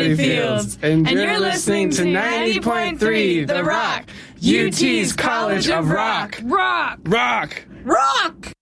Natalie Fields. And you're listening to 90.3 The Rock, UT's College of Rock. Rock! Rock! Rock!